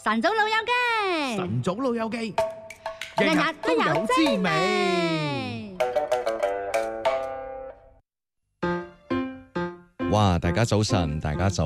晨早老友記， 晨早老友記， 日日都有滋味。 哇！大家早晨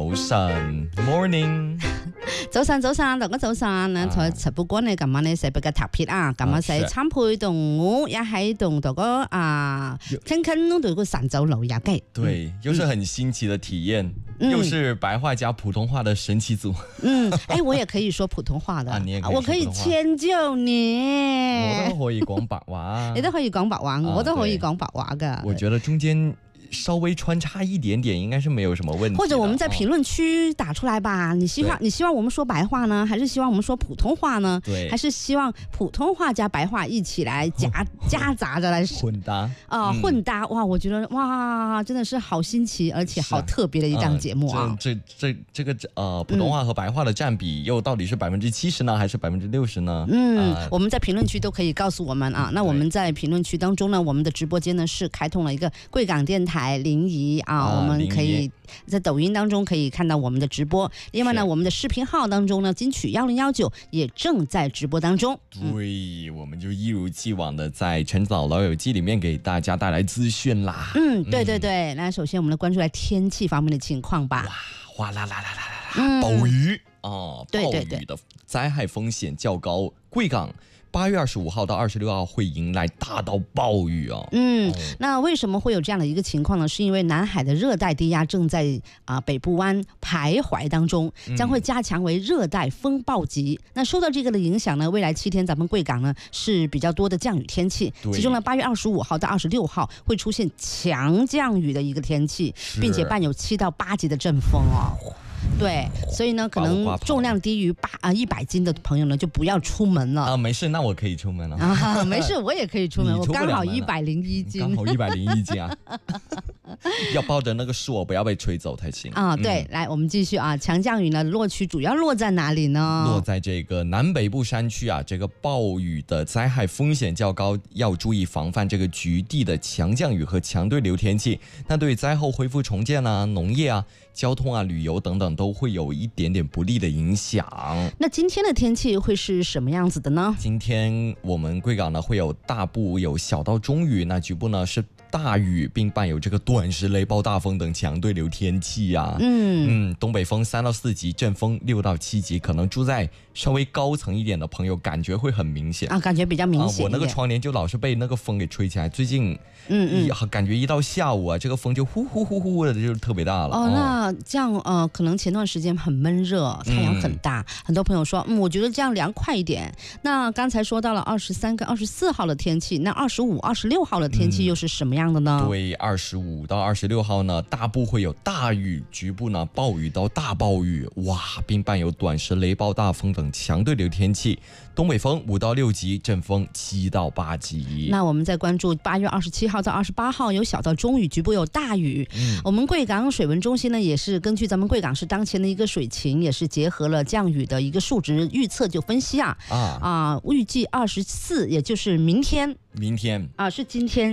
，Morning。 早晨，大家早晨啊！在直播間呢，今晚呢係比較特別啊！今晚係參配同我一喺同大家傾傾到個晨早老友記。 對，又是很新奇的體驗，又是白話加普通話的神奇組。 我也可以說普通話的， 你也可以我可以遷就你。 我都可以講白話， 你都可以講白話，我都可以講白話㗎。 我覺得中間稍微穿插一點點，應該是沒有什麼問題。 或者我們在評論區打出來吧，你希望我們說白話呢，還是希望我們說普通話呢？ 對， 還是希望普通話加白話一起來夾雜着來混搭混搭。哇，我覺得哇，真的是好新奇，而且好特別的一檔節目啊！ 這個普通話和白話的佔比又到底是70%呢，還是60%呢？ 我們在評論區都可以告訴我們啊。那我們在評論區當中呢，我們的直播間呢是開通了一個貴港電台林怡我們可以在抖音當中可以看到我們的直播。另外呢，我們的視頻號當中呢，金曲1019也正在直播當中。 對，我們就一如既往的在晨早老友記裏面給大家帶來資訊啦。 對。那首先我們來關注來天氣方面的情況吧。 哇，嘩啦啦啦啦，暴雨對， 暴雨的災害風險較高，貴港8月25號到26號會迎來大到暴雨哦。 那為什麼會有這樣的一個情況呢？是因為南海的熱帶低壓正在北部灣徘徊當中，將會加強為熱帶風暴級。那受到這個的影響呢，未來7天咱們貴港呢是比較多的降雨天氣，其中呢8月25號到26號會出現強降雨的一個天氣，並且伴有7到8級的陣風哦。對，所以呢，可能重量低於100斤的朋友呢，就不要出門了。 沒事，那我可以出門了。 沒事，我也可以出門，我剛好101斤。 剛好101斤啊！要抱着那個樹，不要被吹走才行。 對，來，我們繼續啊。強降雨呢，落區主要落在哪裡呢？ 落在這個南北部山區啊，這個暴雨的災害風險較高，要注意防範這個局地的強降雨和強對流天氣。那對災後恢復重建啊、農業啊、交通啊、旅遊等等都會有一點點不利的影響。 那今天的天氣會是什麼樣子的呢？ 今天我們貴港呢會有大部有小到中雨，那局部呢是大雨，並伴有這個短時雷暴大風等強對流天氣啊。東北風3到4級，陣風6到7級，可能住在稍微高層一點的朋友感覺會很明顯感覺比較明顯。 我那個窗簾就老是被那個風給吹起來，最近感覺一到下午啊，這個風就呼呼呼呼的就特別大了。 那這樣可能前段時間很悶熱，太陽很大，很多朋友說我覺得這樣涼快一點。那剛才說到了23跟24號的天氣，那25、26號的天氣又是什麼樣的呢？ 對，25到26號呢，大部會有大雨，局部呢暴雨到大暴雨，哇，並伴有短時雷暴大風等強對流天氣，東北風5到6級，陣風7到8級。 那我們再關注8月27號到28號有小到中雨，局部有大雨。我們貴港水文中心呢，也是根據咱們貴港市當前的一個水情，也是結合了降雨的一個數值預測，就分析預計24，也就是明天是今天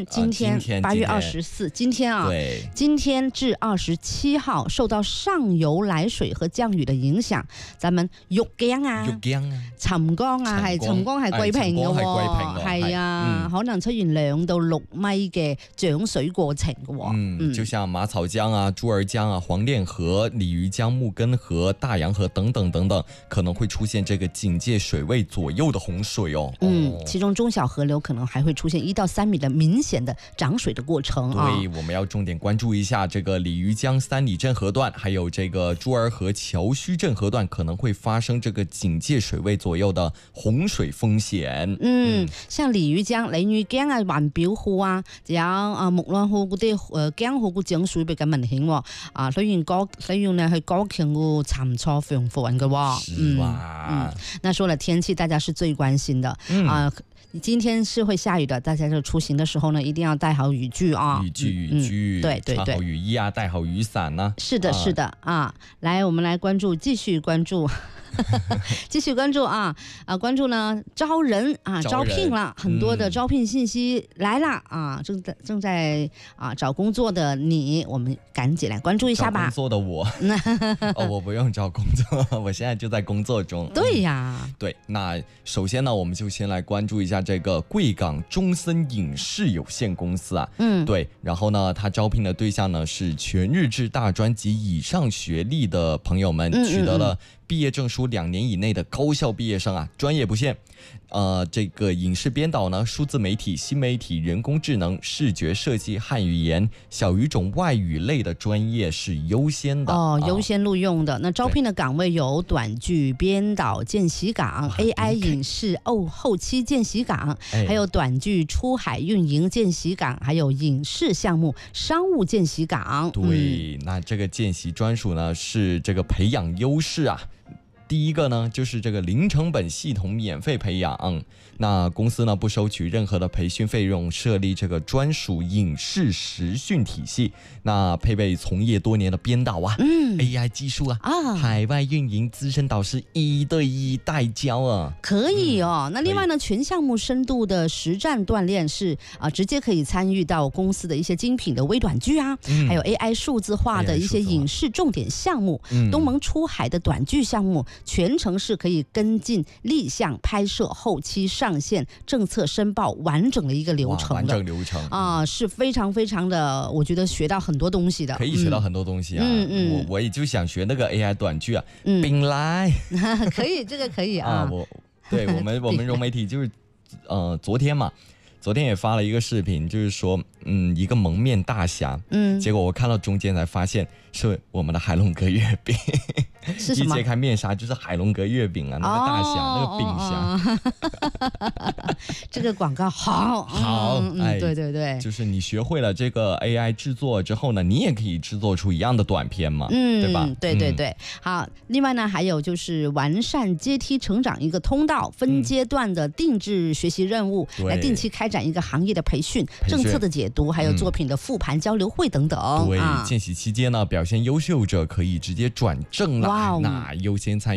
8月24，今天至27號受到上游來水和降雨的影響，咱們玉江沉江係貴平嘅喎，係啊，可能出現2到6米嘅漲水過程嘅喎。 就像馬草江啊、珠兒江啊、黃練河、鯉魚江、木根河、大洋河等等等等，可能會出現這個警戒水位左右的洪水哦。 其中中小河流可能還會出現1到3米的明顯的漲水的過程啊。 對，我們要重點關注一下這個鯉魚江3里鎮河段，還有這個珠兒河橋須鎮河段可能會發生這個警戒水位左右的洪水風險。 像鯉魚江啊、環表湖啊，仲有木蘭湖嗰啲江河嘅漲水比較明顯喎。所以呢去高強嘅參錯防範嘅喎。 是吧？ 那說了天氣，大家是最關心的你今天是会下雨的，大家就出行的时候呢，一定要带好雨具啊， 雨具， 对对对， 穿好雨衣啊，带好雨伞呢。 是的，是的啊，来，我们来继续关注。继续关注关注呢招人招聘了，很多的招聘信息来了正在找工作的你，我们赶紧来关注一下吧。 找工作的我我不用找工作，我现在就在工作中。 对呀， 对，那首先呢，我们就先来关注一下这个贵港中森影视有限公司对，然后呢，它招聘的对象呢是全日制大专及以上学历的朋友们，取得了毕业证书2年以内的高校毕业生专业不限。这个影视编导呢，数字媒体、新媒体、人工智能、视觉设计、汉语言、小语种外语类的专业是优先的优先录用的。那招聘的岗位有短剧编导见习岗、AI 影视后期见习岗，还有短剧出海运营见习岗，还有影视项目商务见习岗。 对，那这个见习专属呢是这个培养优势第一个呢，就是这个零成本系统免费培养。那公司呢不收取任何的培训费用，设立这个专属影视实训体系。那配备从业多年的编导AI 技术海外运营资深导师1对1代教可以那另外呢，全项目深度的实战锻炼是直接可以参与到公司的一些精品的微短剧还有 AI 数字化的一些影视重点项目，东盟出海的短剧项目，全程是可以跟进立项、拍摄、后期上线、政策申报完整的一个流程的。 完整流程是非常非常的，我觉得学到很多东西的， 可以学到很多东西我也就想学那个 AI 短剧饼来可以，这个可以我们融媒体就是昨天也发了一个视频，就是说一个蒙面大侠结果我看到中间才发现是我们的海龙哥月饼是什么？ 一揭开面纱就是海龙哥月饼那个大侠那个饼侠这个广告好对对对， 就是你学会了这个 AI 制作之后呢，你也可以制作出一样的短片嘛对吧？ 对对对好，另外呢还有就是完善阶梯成长一个通道，分阶段的定制学习任务，来定期开展一个行业的培训、政策的解读，还有作品的复盘交流会等等对见习期间呢，表现优秀者可以直接转正了那优先参与